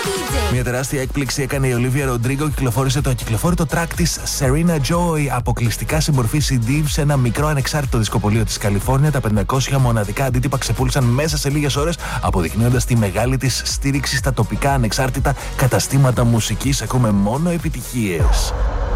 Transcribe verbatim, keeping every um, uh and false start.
Μια τεράστια έκπληξη έκανε η Ολίβια Ροντρίγκο. Κυκλοφόρησε το ακυκλοφόρητο track της Serena Joy αποκλειστικά σε μορφή σι ντι σε ένα μικρό ανεξάρτητο δισκοπωλείο της Καλιφόρνια. Τα πεντακόσια μοναδικά αντίτυπα ξεπούλησαν μέσα σε λίγες ώρες, αποδεικνύοντας τη μεγάλη της στήριξη στα τοπικά ανεξάρτητα καταστήματα μουσικής. Ακούμε μόνο επιτυχίες.